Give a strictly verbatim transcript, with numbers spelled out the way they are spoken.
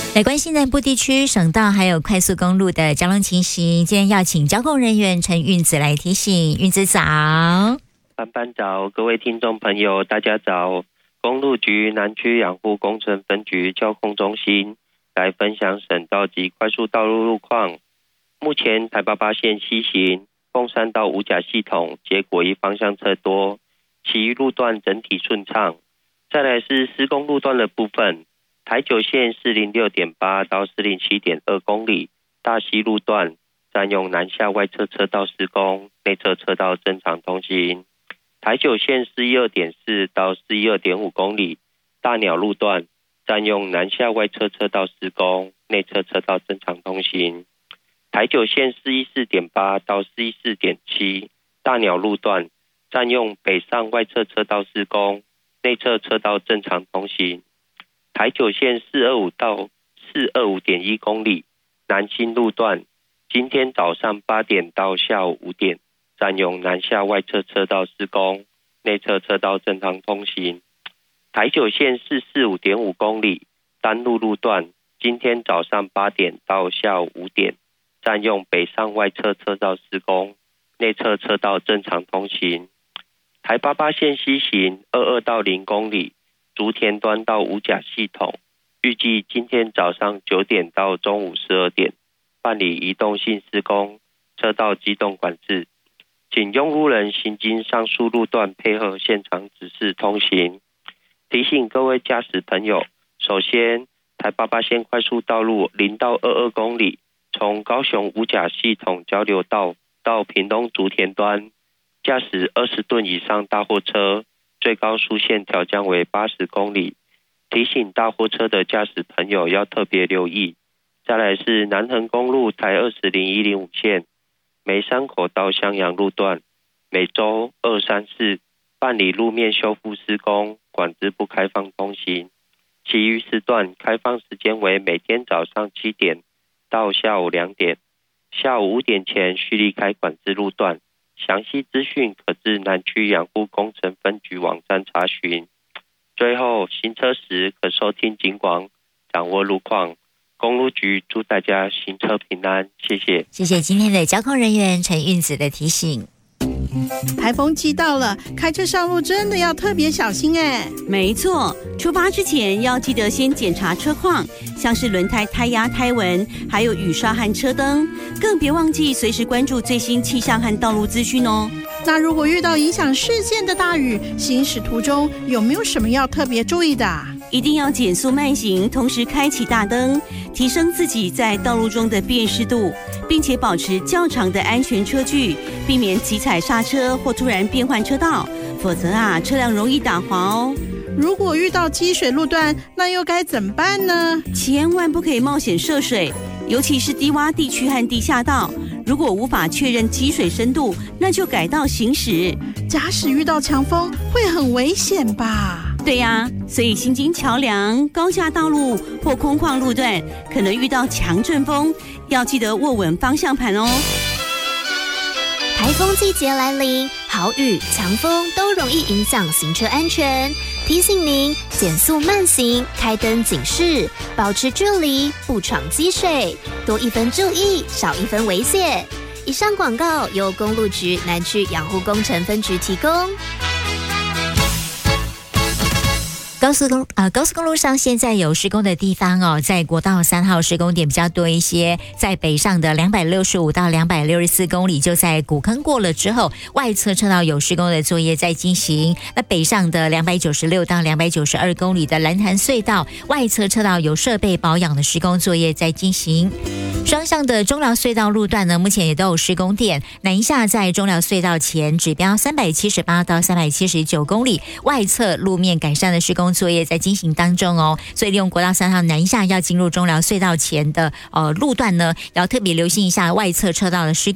来关心南部地区省道还有快速公路的交通情形，今天要请交控人员陈运子来提醒。运子早。 班班早，各位听众朋友大家早。公路局南区养护工程分局交控中心来分享省道及快速道路路况。目前台八八线西行凤山到五甲系统结果一方向车多，其余路段整体顺畅。再来是施工路段的部分，台九线四零六点八到四零七点二公里，大溪路段占用南下外侧车道施工，内侧车道正常通行。台九线四一二点四到四一二点五公里，大鸟路段占用南下外侧车道施工，内侧车道正常通行。台九线四一四点八到四一四点七，大鸟路段占用北上外侧车道施工，内侧车道正常通行。台九线四二五到四二五点一公里，南新路段今天早上八点到下午五点占用南下外侧车道施工，内侧车道正常通行。台九线四四五点五公里，丹路路段今天早上八点到下午五点占用北上外侧车道施工，内侧车道正常通行。台八八线西行二二到零公里，竹田端到五甲系统，预计今天早上九点到中午十二点办理移动性施工，车道机动管制，请用路人行经上述路段配合现场指示通行。提醒各位驾驶朋友，首先台八八线快速道路零到二二公里，从高雄五甲系统交流道到屏东竹田端，驾驶二十吨以上大货车最高速限调降为八十公里，提醒大货车的驾驶朋友要特别留意。再来是南横公路台二十零一零五线梅山口到襄阳路段，每周二三四办理路面修复施工，管制不开放通行。其余时段开放时间为每天早上七点到下午两点，下午五点前需离开管制路段。详细资讯可至南区养护工程分局网站查询。最后，行车时可收听警广，掌握路况。公路局祝大家行车平安，谢谢。 谢谢今天的交通人员陈运子的提醒。 台风季到了，开车上路真的要特别小心哎。 没错，出发之前要记得先检查车况，像是轮胎胎压、胎纹，还有雨刷和车灯，更别忘记随时关注最新气象和道路资讯哦。 那如果遇到影响视线的大雨，行驶途中有没有什么要特别注意的？ 一定要减速慢行，同时开启大灯，提升自己在道路中的辨识度，并且保持较长的安全车距，避免急踩刹车或突然变换车道，否则啊，车辆容易打滑哦。 如果遇到积水路段，那又该怎么办呢？ 千万不可以冒险涉水，尤其是低洼地区和地下道。如果无法确认积水深度，那就改道行驶。 假使遇到强风，会很危险吧？ 对呀、啊，所以行经桥梁、高架道路或空旷路段，可能遇到强阵风，要记得握稳方向盘哦。 台风季节来临，豪雨、强风都容易影响行车安全。提醒您减速慢行，开灯警示，保持距离，不闯积水，多一分注意，少一分危险。以上广告由公路局南区养护工程分局提供。 高速公呃高速公路上现在有施工的地方哦，在国道三号施工点比较多一些，在北上的两百六十五到两百六十四公里，就在古坑过了之后，外侧车道有施工的作业在进行。那北上的两百九十六到两百九十二公里的蓝潭隧道，外侧车道有设备保养的施工作业在进行。双向的中寮隧道路段呢，目前也都有施工点。南下在中寮隧道前指标三百七十八到三百七十九公里，外侧路面改善的施工作业在进行当中哦。所以利用国道三号南下要进入中寮隧道前的呃路段呢，要特别留心一下外侧车道的施